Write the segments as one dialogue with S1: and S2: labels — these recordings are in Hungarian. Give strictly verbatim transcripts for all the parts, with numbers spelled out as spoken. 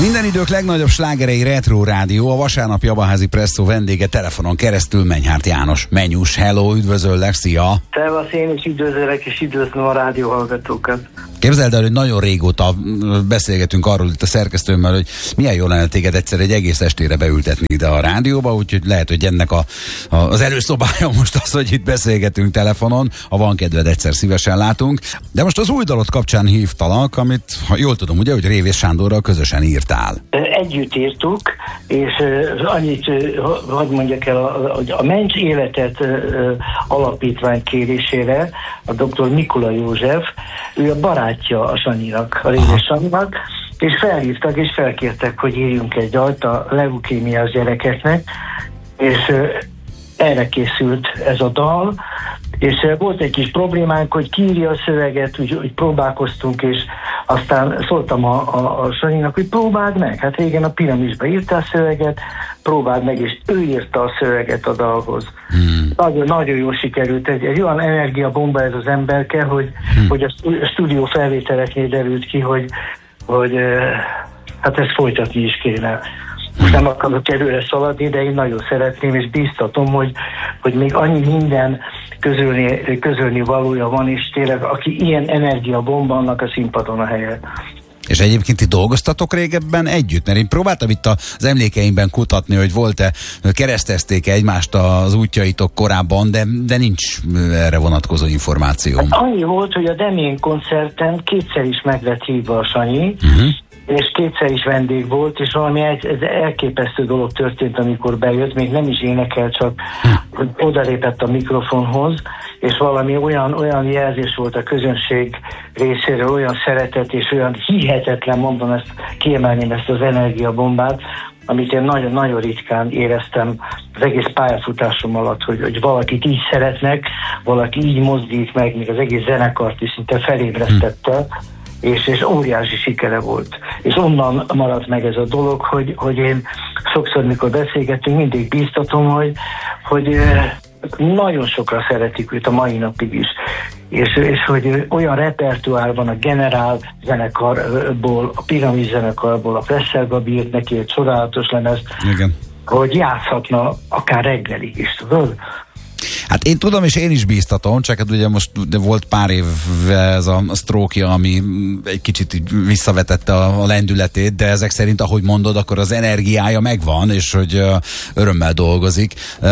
S1: Minden idők legnagyobb slágerei Retro Rádió, a vasárnapi Abaházi Presszó vendége telefonon keresztül Menyhárt János. Menyus, hello, üdvözöllek, szia!
S2: Szevasz, én is üdvözöllek, és üdvözlöm a rádióhallgatókat.
S1: Képzeld el, hogy nagyon régóta beszélgetünk arról itt a szerkesztőmmel, hogy milyen jó lenne téged egyszer egy egész estére beültetni ide a rádióba, úgyhogy lehet, hogy ennek a, a, az előszobája most az, hogy itt beszélgetünk telefonon, ha van kedved, egyszer szívesen látunk. De most az új dalot kapcsán hívtalak, amit, ha jól tudom, ugye, hogy Révész Sándorral közösen írtál.
S2: Együtt írtuk, és annyit, hadd mondjak el, hogy a Mencs Életet alapítvány kérésére a doktor Mikula József, ő a barátja a Sanyinak, a Révész Sanyinak, és felhívtak és felkértek, hogy írjunk egy dalt a leukémiás gyerekeknek, és erre készült ez a dal, és volt egy kis problémánk, hogy ki írja a szöveget, úgy, úgy próbálkoztunk, és aztán szóltam a, a, a Sanyinak, hogy próbáld meg, hát régen a Piramisba írta a szöveget, próbáld meg, és ő írta a szöveget a dalhoz. Hmm. Nagyon, nagyon jól sikerült, egy, egy olyan energiabomba ez az emberke, hogy, hmm. hogy a stúdió felvételeknél derült ki, hogy, hogy hát ezt folytatni is kéne. Most nem akarok erőre szaladni, de én nagyon szeretném, és bíztatom, hogy, hogy még annyi minden közölni, közölni valója van, és tényleg aki ilyen energiabomba, annak a színpadon a helye.
S1: És egyébként ti dolgoztatok régebben együtt? Mert én próbáltam itt az emlékeimben kutatni, hogy volt-e, keresztezték egymást az útjaitok korábban, de, de nincs erre vonatkozó információm.
S2: Hát annyi volt, hogy a Demén koncerten kétszer is meg lett hívva a Sanyi, uh-huh. és kétszer is vendég volt, és valami ez elképesztő dolog történt, amikor bejött, még nem is énekel, csak hm. odalépett a mikrofonhoz, és valami olyan, olyan jelzés volt a közönség részéről, olyan szeretet, és olyan hihetetlen, mondom ezt, kiemelném ezt az energiabombát, amit én nagyon-nagyon ritkán éreztem az egész pályafutásom alatt, hogy, hogy valakit így szeretnek, valaki így mozdít meg, még az egész zenekart is szinte felébresztette, hm. És, és óriási sikere volt. És onnan maradt meg ez a dolog, hogy, hogy én sokszor, mikor beszélgetünk, mindig bíztatom, hogy, hogy nagyon sokra szeretik őt a mai napig is. És, és hogy olyan repertoár van a Generál zenekarból, a Piramis zenekarból, a Presser Gabi írt neki egy csodálatos lemezt, igen. Hogy játszhatna akár reggelig is, tudod?
S1: Hát én tudom, és én is bíztatom, csak hát ugye most de volt pár év ez a, a sztrókja, ami egy kicsit visszavetette a, a lendületét, de ezek szerint, ahogy mondod, akkor az energiája megvan, és hogy uh, örömmel dolgozik. Uh,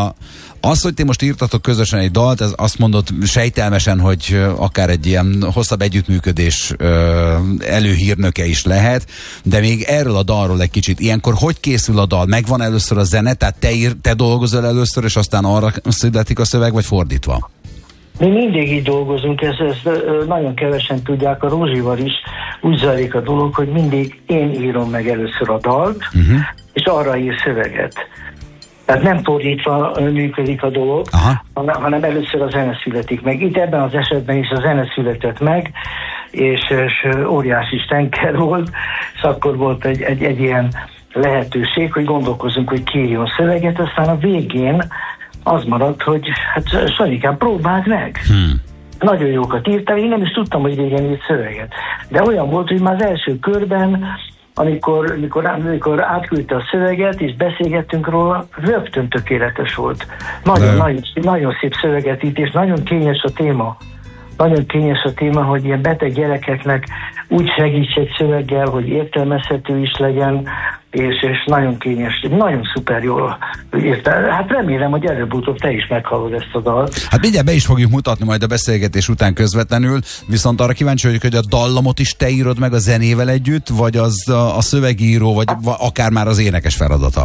S1: Az, hogy ti most írtatok közösen egy dalt, ez azt mondod sejtelmesen, hogy akár egy ilyen hosszabb együttműködés előhírnöke is lehet, de még erről a dalról egy kicsit. Ilyenkor hogy készül a dal? Megvan először a zene, tehát te, ír, te dolgozol először, és aztán arra születik a szöveg, vagy fordítva?
S2: Mi mindig így dolgozunk, ezt, ezt nagyon kevesen tudják, a Rózsival is úgy zajlik a dolog, hogy mindig én írom meg először a dalt, uh-huh. és arra ír szöveget. Tehát nem fordítva működik a dolog, hanem, hanem először a zene születik meg. Itt ebben az esetben is a zene született meg, és, és óriási stenker volt, és akkor volt egy, egy, egy ilyen lehetőség, hogy gondolkozzunk, hogy kérjön szöveget, aztán a végén az maradt, hogy hát Sanyikám, próbáld meg! Hmm. Nagyon jókat írtál, én nem is tudtam, hogy régen írt szöveget. De olyan volt, hogy már az első körben, amikor, amikor, amikor átküldte a szöveget, és beszélgettünk róla, rögtön tökéletes volt. Nagyon, nagyon, nagyon szép szöveget írt, és nagyon kényes a téma. Nagyon kényes a téma, hogy ilyen beteg gyerekeknek úgy segíts egy szöveggel, hogy értelmezhető is legyen, és, és nagyon kényes, nagyon szuper jól írta. Hát remélem, hogy előbb-utóbb te is meghallod ezt a dalt.
S1: Hát mindjárt be is fogjuk mutatni majd a beszélgetés után közvetlenül, viszont arra kíváncsi vagyok, hogy a dallamot is te írod meg a zenével együtt, vagy az a, a szövegíró, vagy akár már az énekes feladata?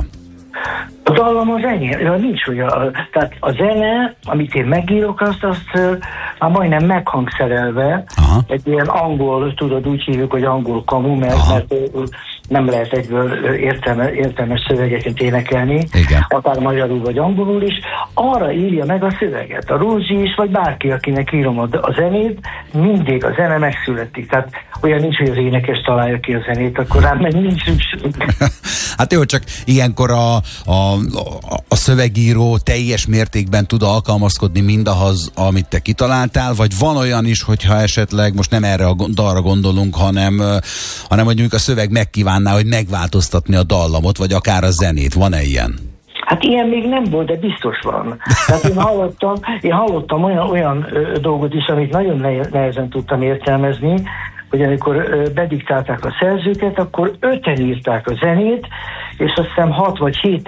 S2: A dallam az enyém, nincs olyan. Tehát a zene, amit én megírok, azt, azt már majdnem meghangszerelve, aha. egy ilyen angol, tudod, úgy hívjuk, hogy angol kamu, mert, mert nem lehet egyből értelme, értelmes szövegeket énekelni, igen. akár magyarul vagy angolul is, arra írja meg a szöveget. A Rózsi is, vagy bárki, akinek írom a zenét, mindig a zene megszületik. Tehát olyan nincs, hogy az énekes találja ki a zenét, akkor rám meg nincs szükség.
S1: Hát jó, csak ilyenkor a, a, a szövegíró teljes mértékben tud alkalmazkodni mindahhoz, amit te kitaláltál, vagy van olyan is, hogyha esetleg most nem erre a dalra gondolunk, hanem, hanem mondjuk a szöveg megkívánná, hogy megváltoztatni a dallamot, vagy akár a zenét. Van-e ilyen?
S2: Hát ilyen még nem volt, de biztos van. Tehát én hallottam, én hallottam olyan, olyan ö, dolgot is, amit nagyon nehezen tudtam értelmezni, hogy amikor ö, bediktálták a szerzőket, akkor öten írták a zenét, és azt hiszem hat vagy hét